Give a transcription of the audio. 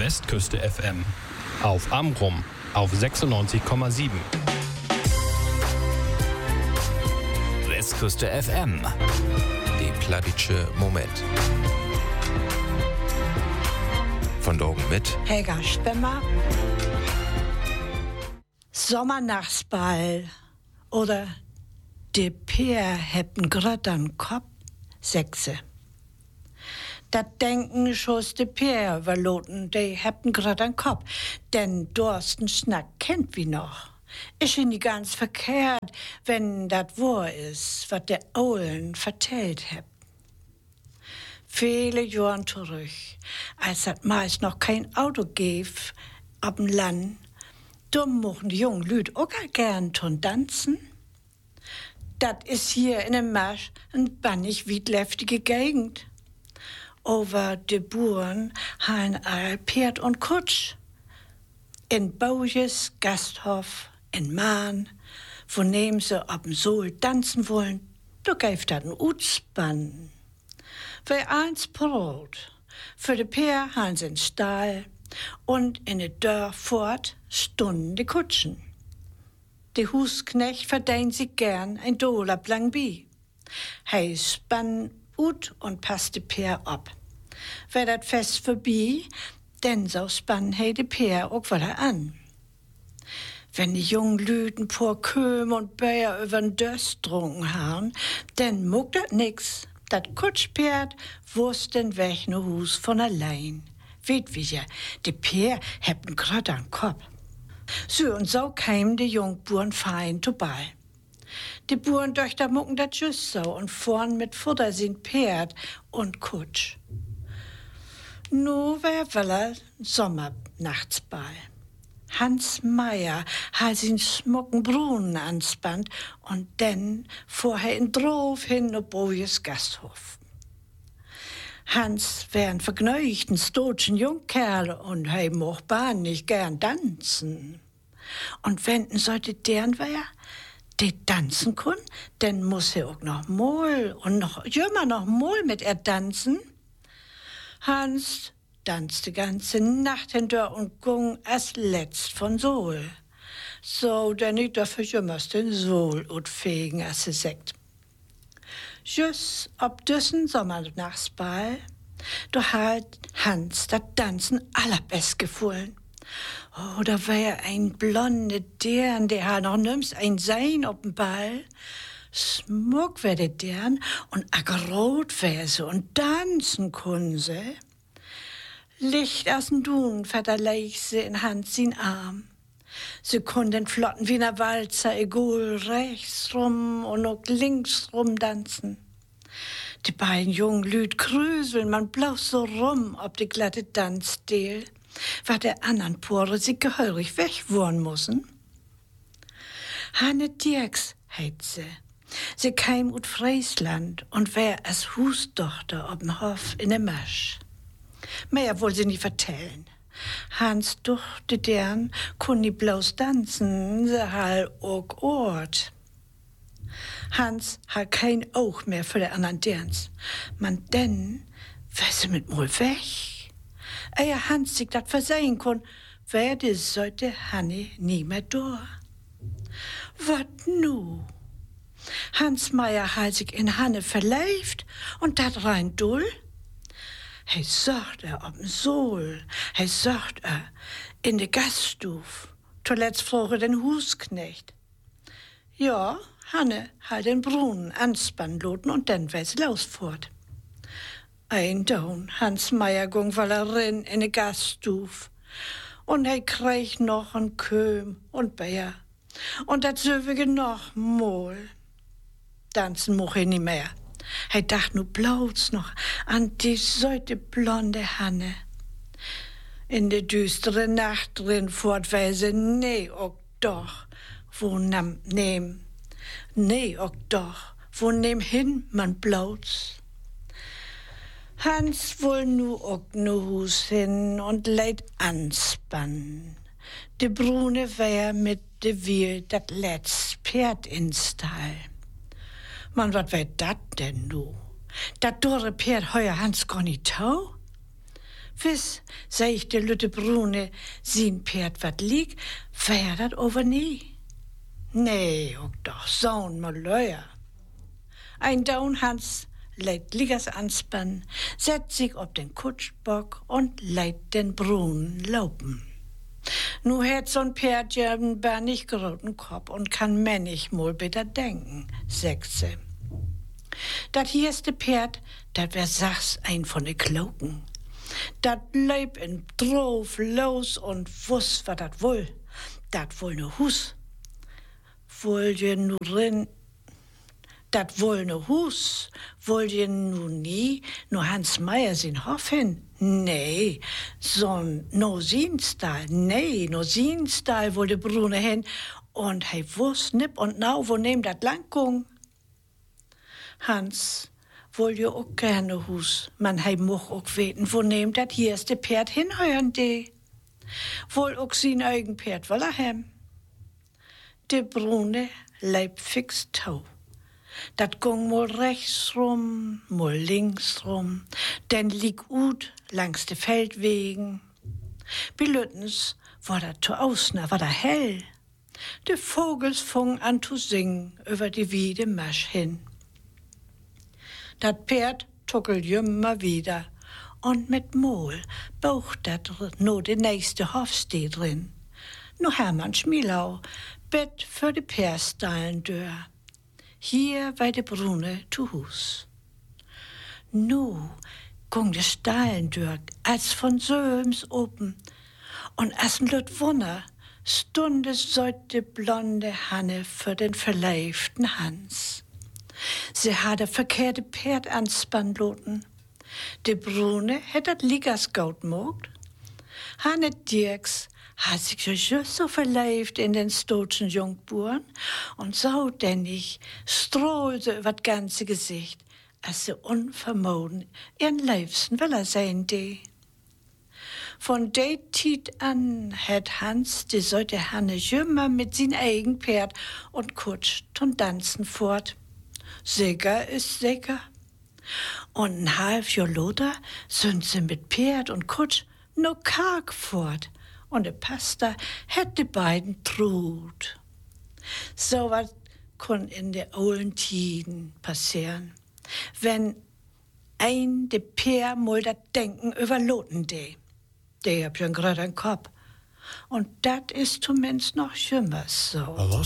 Westküste FM. Auf Amrum auf 96,7. Westküste FM. Die plattdeutsche Moment. Von Dorgen mit Helga Spemmer. Sommernachtsball oder de Peer hebben grad an Kopf, Sechse. Dat denken schoß de Peer überloten, de hebben grad an Kopf, denn Dorsten Schnack kennt wie noch. Ist ihn nicht ganz verkehrt, wenn dat wahr is, wat der Oulen vertellt heb. Viele Jahren zurück, als het meist noch kein Auto gäf auf dem Land, da mochten die jungen Lüd auch gern tun tanzen. Dat is hier in dem Marsch ein bannig wiedleftige Gegend. Over de Buren haben all Pferd und Kutsch. In Baujes, Gasthof, in Mahn, wo nehmen sie auf dem Sohl tanzen wollen, da gäft dat ein Utspann. Für eins Brot, für de Peer haben sie einen Stall und in de Dörr fort stunden die Kutschen. De Husknecht verdient sich gern ein Dollar blang bi. Hei spann ut und passt de Peer ab. Wär dat Fest vorbei, denn so spann hei de Peer auch wieder an. Wenn die jungen Lüden vor Köm und Beier übern Döst trunken haben, denn muck dat nix. Dat Kutschpferd wusst den Weg no Hus von allein. Weet wie ja, de Peer hebben grad an Kopf. So und so kämen die Jungburen fein vorbei. Die Burentöchter mucken dat just so und vorn mit Futter sind Pferd und Kutsch. Nu wär weller Sommernachtsball. Hans Meier hat sin schmucken Brunnen anspannt und denn vorher in Drof hin ob Bojes Gasthof. Hans wär ein vergnügten, stotschen Jungkerl und hei moch bahn nicht gern tanzen. Und wenn'n sollte deren wär, die tanzen kun, denn muss er auch noch mal und noch jümmer noch mal mit er tanzen. Hans tanzte ganze Nacht hindurch und gung als letzt von Sohl. So, denn ich dafür jümmers den Sohl ut fegen, als sie sagt. Just ob düssen Sommernachtsball, da hat Hans dat Tanzen allerbest gefühlen. Oh, da wär ein blonde Dern, der hat noch nimmst ein Sein ob'n Ball. Smuck wär de Dern und agerot wär sie und tanzen kun sie. Licht aus'n Dun verleich sie in Hans sin Arm. Sie kunden flotten wie ne Walzer, egal rechts rum und auch links rum tanzen. Die beiden jungen Lüd krüseln, man blaust so rum ob die glatte Tanzdeel, war der anderen Pore sie gehörig wegwohnen müssen. Hanne Dirks heit sie. Sie käm ut Friesland und wär als Husdochter ob'n Hof in dem Masch. Mehr wohl sie nie vertellen. Hans duchte deren, kun nie bloß tanzen, se hall auch Ort. Hans hat kein Auge mehr für die anderen Derns. Man denn, wär sie mit mol weg. Eher Hans sich dat versehen kun, wär die sollte Hanne nie mehr da. Wat nu? Hans Meier hat sich in Hanne verleibt und dat rein dull. Hei sagt ob'n Sohl, hei sagt in de Gaststuf, zuletzt vroge den Husknecht. Ja, Hanne hat den Brunnen anspannen loten und dann wär sie los fort. Ein Down, Hans Meier gung wallerin in de Gaststuf und hei krieg noch en Köm und Bär und dat söwige noch mol. Tanzen moch nie mehr. Hij dacht nu bloß noch an die solche blonde Hanne. In de düstere Nacht drin fortweise, nee, ook doch, wo nehm, nee, ook doch, wo nehm hin, man bloß. Hans wohl nu ook nu Hus hin und leid anspannen. De Brune wär mit de Wiel dat letzt Pferd in Stall. Man, wat wär dat denn nu? Dat dorre Pferd heuer Hans gar nicht tau? Wiss, sag ich de Lütte Brune, sien Pferd wat liegt, wär dat over nie. Nee, ook doch, so'n Malheur. Ein Daunhans leidt Liggers anspann, setzt sich op den Kutschbock und leidt den Brunnen laupen. Nu hätt so'n Pferd ja einen bernig großen Kopf und kann männig mal bitter denken, sagt sie. Dat hierste Pferd, dat wär sachs ein von de Kloken. Dat leib in Drof los und wuss, wat dat woll. Dat woll ne Hus. Woll je nu rin, dat woll ne Hus. Woll je nu nie, nu Hans Meier sin Hof hin? Nee, so'n Nosinstall, nee, Nosinstall woll de Brune hin. Und hei wuss nipp und nau, wo nehm dat lang gung? Hans, woll je ook gerne Hus, man hei moch ook weten, wo nehm dat hierste Pferd hinhören de. Wohl ook sin eigen Pferd woll hem. De Brune leib fix tau. Dat gung mal rechts rum, mal links rum, denn lieg ut langs de Feldwegen. Bilüttens war dat to ausner, war da hell. De Vogels fung an zu singen über die Wiede Masch hin. Dat Pferd tuckelt jümmer wieder und mit Mol baucht dat no de nächste Hofsteh drin. No Hermann Schmielau, Bett für de Pärstalen dör. Hier bei de Brune zu Hus. Nu gung de Stalen dör als von Söms oben und assen Lut Wunner stunde sollt de blonde Hanne für den verleiften Hans. Sie hatte verkehrte Pferd anspann loten. De Brune hätt dat Liggers gaut mogt. Hanne Dirks hat sich just so verleift in den stotschen Jungburen und so dennig strohlte über das ganze Gesicht, als sie unvermoden ihren Leifsten Willer sein de. Von de Tiet an hätt Hans die sollte Hanne jümmer mit sin eigen Pferd und kutscht und tanzen fort. Sicher ist sicher. Und ein halb Jahr loter sind sie mit Pferd und Kutsch no karg fort. Und der Pastor hätt die beiden trut. So was kann in de olden Tiden passieren, wenn ein de Pär mal dat Denken überloten de. Der hab schon grad einen Kopf. Und dat ist zumindest noch schlimmer so.